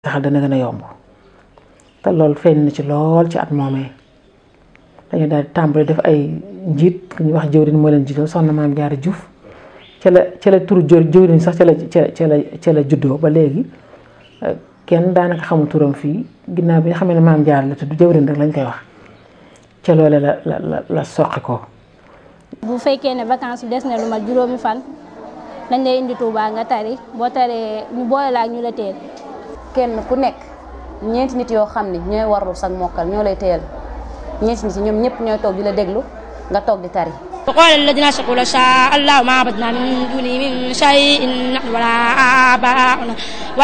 taxal dana gën a yomb te loolu feeñ na ci lool ci at moomee dañu daal di tàmbali def ay njiit ku ñuy wax jëwriñ moo leen jiital soxna Maam Jaara Juuf ca la turu jëwriñ sax ca la juddoo ba léegi kenn daanaka xamul turam fii ginnaaw bi nga xam ne Maam Jaara la tudd jëwriñ rek lañ koy wax ca loole la soqi ko. bu fekkee ne vacances des na lu mat juróomi fan dañ lay indi Touba nga tari boo taree ñu boole la ak ñu la teel. kenn ku nekk ñeenti nit yoo xam ne ñooy warlu sag mokkal ñoo lay teel ñeenti nit yi ñoom ñëpp ñooy toog di la déglu nga toog di tari. وقال الذين أشركوا لو شاء الله ما عبدنا من دونه من شيء نحن ولا آباؤنا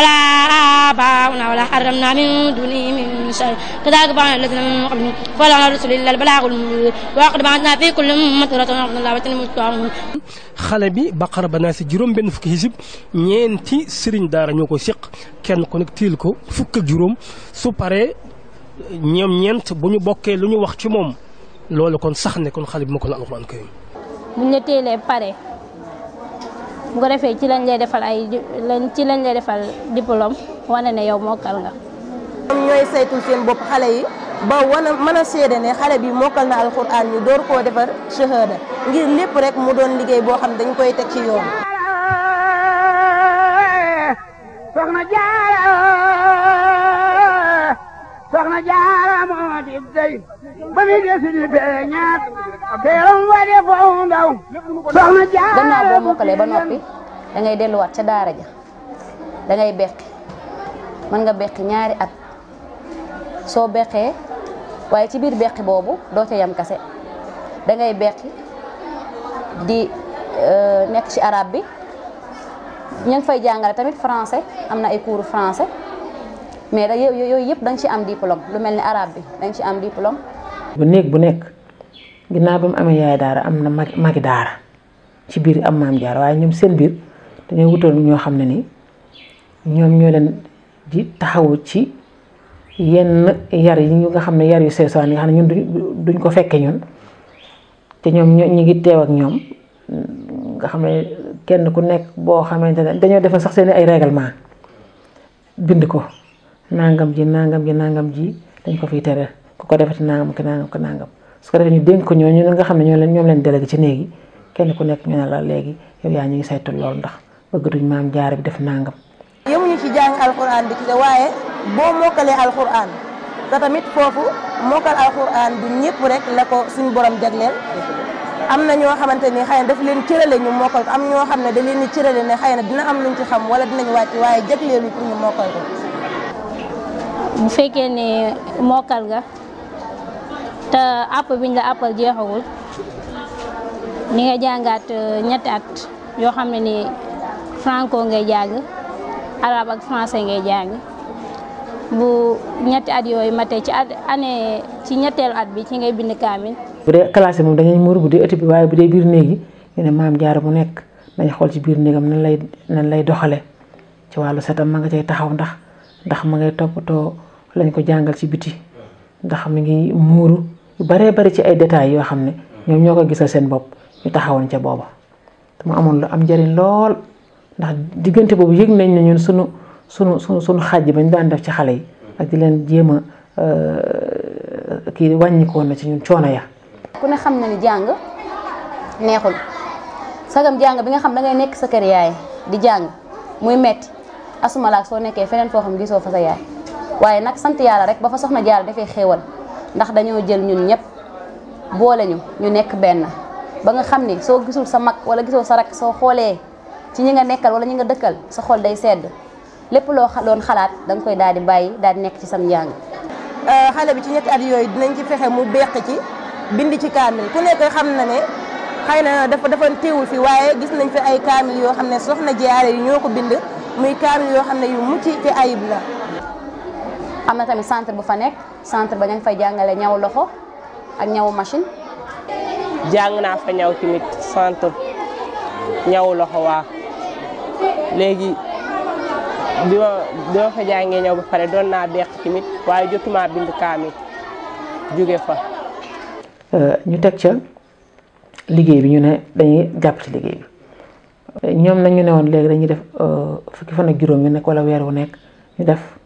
ولا حرمنا من دونه من شيء كذلك فعل الذين من قبلهم فلا على الرسل إلا البلاغ المبين وقد بعثنا في كل أمة رسولا أن الله وتنموا xale bi Baqara ba naa si juróom benn fukki hizib ñeenti sëriñ daara ñoo ko seq kenn ku nekk tiil ko fukk ak juróom su paree ñoom ñeent bu ñu bokkee lu ñu wax ci moom loolu kon sax ne kon xale bi ma ko la alxuraan karim buñ la teelee pare bu ko defee ci lañ lay defal diplôme wane ne yow mokkal nga. ñoom ñooy saytul seen bopp xale yi ba mën a seede ne xale bi mokkal na alxuraan ñu door koo defar shahada ngir lépp rek mu doon liggéey boo xam dañ koy teg ci yoon. soxna Jaara moo di dey ba mi desi di beñaat teeram wa de foo ndaw soxna Jaara. gannaaw boo mokkalee ba noppi da ngay delluwaat ca daara ja da ngay beqi mën nga beqi ñaari at soo beqee waaye ci biir beqi boobu doo ca yam kase da ngay beqi di nekk ci arabe bi ñu ngi fay jàngale tamit français am na ay cours français. mais yooyu yëpp da nga ci am diplôme lu mel ni arabe bi da nga ci am diplôme. bu néeg bu nekk ginnaaw ba mu amee yaay daara am na magi daara ci biir am Maam Jaara waaye ñoom seen biir dañoo wutal ñoo xam ne ni ñoom ñoo leen di taxawu ci yenn yar yi nga xam ne yar yu seesaan yi nga xam ne ñun duñ ko fekke ñun te ñoom ñu ngi teew ak ñoom nga xam ne kenn ku nekk boo xamante ne dañoo defal sax seen ay règlement bind ko. nangam ji dañ ko fiy tere ku ko defati nangam ko nangam su ko defee ñu dénk ko ñooñu nga xam ne ñoom leen délégué ci néegi kenn ku nekk ñu ne la léegi yow yaa ñu ngi saytu loolu ndax bëgg duñ Maam Jaara bi def nangam. yemuñu ci jàng alxuraan bi ci waaye boo mokkalee alxuraan te tamit foofu mokkal alxuraan du ñëpp rek la ko suñu borom jagleel am na ñoo xamante ni xëy na daf leen cërale ñu mokkal ko am ñoo xam ne da leen di cërale ne xëy na dina am luñ ci xam wala dinañ wàcc waaye jagleelu pour ñu mokkal ko. bu fekkee ne mokkal nga te àpp biñ la àppal jeexagul ni nga jàngaat ñetti at yoo xam ne ni franco ngay jàng arabe ak français ngay jàng bu ñetti at yooyu matee ci ñetteelu at bi ci ngay bind kaamil. bu dee classe moom dañuy muur bu dee ëtt bi waaye bu dee biir néeg yi ñu ne Maam Jaara bu nekk dañ xool ci biir néegam nan lay doxale ci wàllu setam ma nga cay taxaw ndax ma ngay toppatoo lañ ko jàngal ci biti ndax mi ngi muuru yu baree bari ci ay détails yoo xam ne ñoom ñoo ko gisal seen bopp ñu taxawoon ca booba te mu amoon lu am njëriñ lool ndax diggante boobu yëg nañ ne ñun sunu xaaj bañ daan def ci xale yi ak di leen jéem a kii wàññikoon na ci ñun coono ya. ku ne xam na ni jàng neexul sagam jàng bi nga xam da ngay nekk sa kër yaay di jàng muy metti asuma laak soo nekkee feneen foo xam gisoo fa sa yaay. waaye nag sant yàlla rek ba fa soxna Jaara dafay xéewal ndax dañoo jël ñun ñëpp boole ñu nekk benn ba nga xam ni soo gisul sa mag wala gisoo sa rak soo xoolee ci ñi nga nekkal wala ñi nga dëkkal sa xol day sedd lépp loo doon xalaat da nga koy daal di bàyyi daal di nekk ci sam njàng. xale bi ci ñetti at yooyu dinañ ci fexe mu beq ci bind ci kaamil ku nekk xam na ne xëy na dafa teewul fi waaye gis nañ fi ay kaamil yoo xam ne soxna Jaara yi ñoo ko bind muy kaamil yoo xam ne yu mucc ci ayib la. am na tamit centre bu fa nekk centre ba ña ngi fay jàngale ñaw loxo ak ñawu machine. jàng naa fa ñaw tamit centre ñaw loxo waa léegi bi ma fa jàngee ñaw ba pare doon naa beq tamit waaye jotuma bind kaamil jóge fa. ñu teg ca liggéey bi ñu ne dañuy jàpp ci liggéey bi ñoom nag ñu ne woon léegi dañuy def fukki fan ak juróom yu nekk wala weer wu nekk ñu def